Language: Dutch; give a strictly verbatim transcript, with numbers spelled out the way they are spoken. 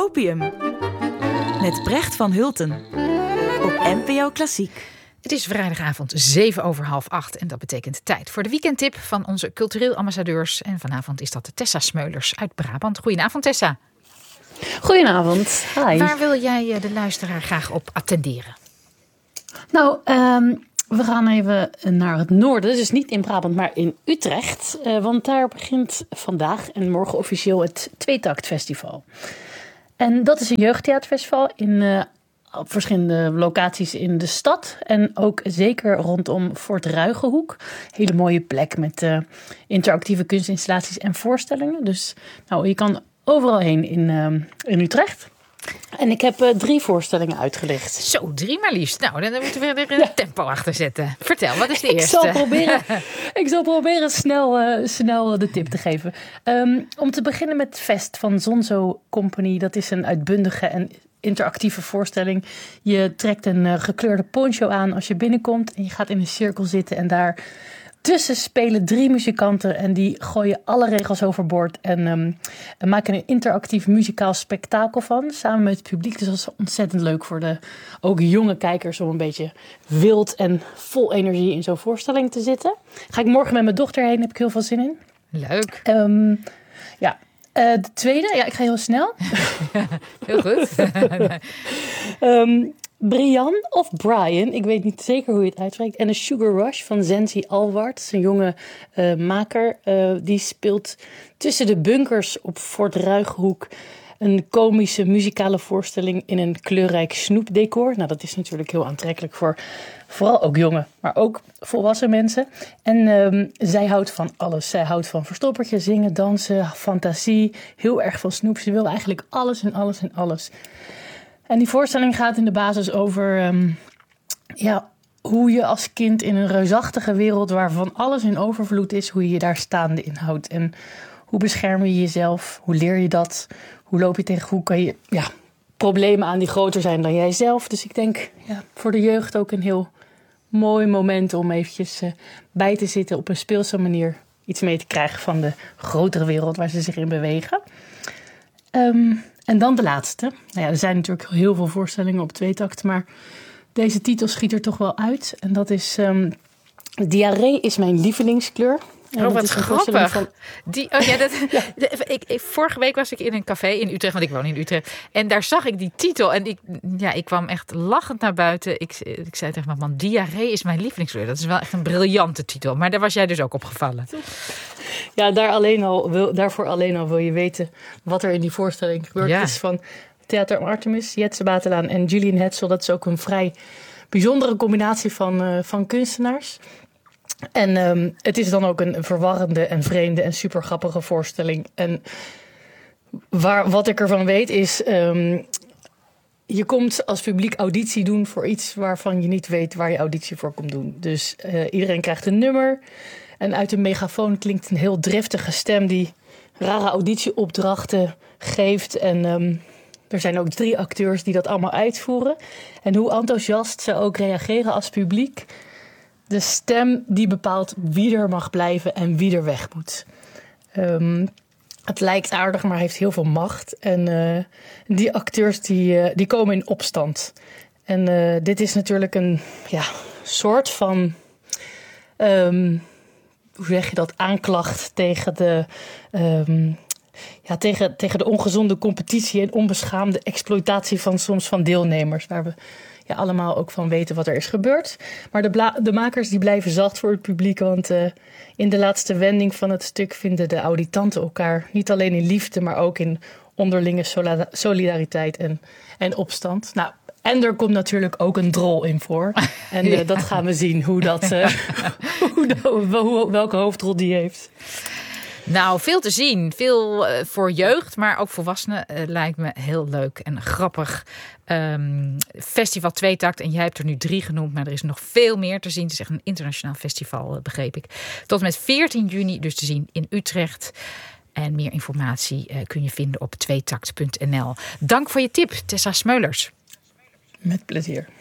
Opium. Met Brecht van Hulten. Op N P O Klassiek. Het is vrijdagavond zeven over half acht en dat betekent tijd voor de weekendtip van onze cultureel ambassadeurs. En vanavond is dat Tessa Smeulers uit Brabant. Goedenavond Tessa. Goedenavond. Hi. Waar wil jij de luisteraar graag op attenderen? Nou, um, we gaan even naar het noorden. Dus niet in Brabant, maar in Utrecht. Uh, want daar begint vandaag en morgen officieel het Tweetakt Festival. En dat is een jeugdtheaterfestival in, uh, op verschillende locaties in de stad. En ook zeker rondom Fort Ruigenhoek. Hele mooie plek met uh, interactieve kunstinstallaties en voorstellingen. Dus nou, je kan overal heen in, uh, in Utrecht. En ik heb uh, drie voorstellingen uitgelicht. Zo, drie maar liefst. Nou, dan moeten we er een ja. tempo achter zetten. Vertel, wat is de eerste? Ik zal proberen, ik zal proberen snel, uh, snel de tip te geven. Um, om te beginnen met Fest van Zonzo Company. Dat is een uitbundige en interactieve voorstelling. Je trekt een uh, gekleurde poncho aan als je binnenkomt. En je gaat in een cirkel zitten en daar tussen spelen drie muzikanten en die gooien alle regels overboord en, um, en maken een interactief muzikaal spektakel van, samen met het publiek. Dus dat is ontzettend leuk voor de ook jonge kijkers om een beetje wild en vol energie in zo'n voorstelling te zitten. Ga ik morgen met mijn dochter heen, heb ik heel veel zin in. Leuk. Um, ja. Uh, de tweede, ja, ik ga heel snel. Ja, heel goed. um, Brian of Brian, ik weet niet zeker hoe je het uitspreekt. En een Sugar Rush van Zenzi Alward, een jonge uh, maker. Uh, die speelt tussen de bunkers op Fort Ruigenhoek een komische muzikale voorstelling in een kleurrijk snoepdecor. Nou, dat is natuurlijk heel aantrekkelijk voor vooral ook jonge, maar ook volwassen mensen. En um, zij houdt van alles. Zij houdt van verstoppertje, zingen, dansen, fantasie. Heel erg van snoep. Ze wil eigenlijk alles en alles en alles. En die voorstelling gaat in de basis over um, ja, hoe je als kind in een reusachtige wereld waarvan alles in overvloed is, hoe je je daar staande in houdt. En hoe bescherm je jezelf? Hoe leer je dat? Hoe loop je tegen? Hoe kan je ja, problemen aan die groter zijn dan jijzelf? Dus ik denk ja, voor de jeugd ook een heel mooi moment om eventjes uh, bij te zitten op een speelse manier. Iets mee te krijgen van de grotere wereld waar ze zich in bewegen. Um, En dan de laatste. Nou ja, er zijn natuurlijk heel veel voorstellingen op tweetakt, maar deze titel schiet er toch wel uit. En dat is um, Diarree is mijn lievelingskleur. En oh, wat grappig. Van... Die, oh ja, dat, ja. Ik, ik, vorige week was ik in een café in Utrecht, want ik woon in Utrecht. En daar zag ik die titel en ik, ja, ik kwam echt lachend naar buiten. Ik, ik zei tegen mijn man, Diarree is mijn lievelingskleur. Dat is wel echt een briljante titel. Maar daar was jij dus ook opgevallen. Ja, daar alleen al, wil, daarvoor alleen al wil je weten wat er in die voorstelling gebeurt. Ja. Het is van Theater Artemis, Jetse Batelaan en Julian Hetzel. Dat is ook een vrij bijzondere combinatie van, uh, van kunstenaars. En um, het is dan ook een verwarrende en vreemde en super grappige voorstelling. En waar, wat ik ervan weet is, Um, je komt als publiek auditie doen voor iets waarvan je niet weet waar je auditie voor komt doen. Dus uh, iedereen krijgt een nummer. En uit een megafoon klinkt een heel driftige stem die rare auditieopdrachten geeft. En um, er zijn ook drie acteurs die dat allemaal uitvoeren. En hoe enthousiast ze ook reageren als publiek. De stem die bepaalt wie er mag blijven en wie er weg moet. Um, het lijkt aardig, maar heeft heel veel macht. En uh, die acteurs die, uh, die komen in opstand. En uh, dit is natuurlijk een ja, soort van Um, hoe zeg je dat, aanklacht tegen de, um, ja, tegen, tegen de ongezonde competitie en onbeschaamde exploitatie van soms van deelnemers. Waar we ja, allemaal ook van weten wat er is gebeurd. Maar de, bla- de makers die blijven zacht voor het publiek. Want uh, in de laatste wending van het stuk vinden de auditanten elkaar niet alleen in liefde, maar ook in onderlinge sola- solidariteit en, en opstand. Nou, en er komt natuurlijk ook een drol in voor. En uh, ja. dat gaan we zien, hoe dat, uh, hoe de, hoe, welke hoofdrol die heeft. Nou, veel te zien. Veel uh, voor jeugd, maar ook volwassenen uh, lijkt me heel leuk en grappig. Um, Festival Tweetakt, en jij hebt er nu drie genoemd, maar er is nog veel meer te zien. Het is echt een internationaal festival, uh, begreep ik. Tot en met veertien juni dus te zien in Utrecht. En meer informatie uh, kun je vinden op tweetakt punt n l. Dank voor je tip, Tessa Smeulers. Met plezier.